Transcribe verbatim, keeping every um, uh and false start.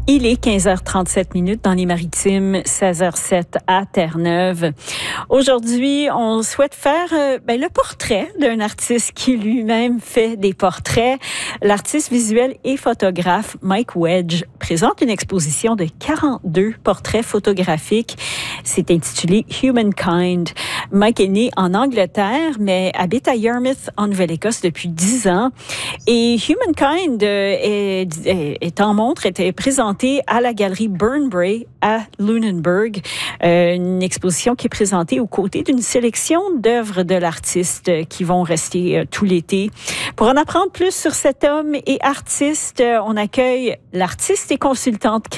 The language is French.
Il est quinze heures trente-sept minutes dans les Maritimes, seize heures sept à Terre-Neuve. Aujourd'hui, on souhaite faire euh, ben, le portrait d'un artiste qui lui-même fait des portraits. L'artiste visuel et photographe Mike Wedge présente une exposition de quarante-deux portraits photographiques. C'est intitulé Humankind. Mike est né en Angleterre, mais habite à Yarmouth, en Nouvelle-Écosse, depuis dix ans. Et Humankind euh, est, est, est en montre, était présenté à la galerie Burnbrae à Lunenburg, euh, une exposition qui est présentée aux côtés d'une sélection d'œuvres de l'artiste qui vont rester euh, tout l'été. Pour en apprendre plus sur cet homme et artiste, euh, on accueille l'artiste et consultante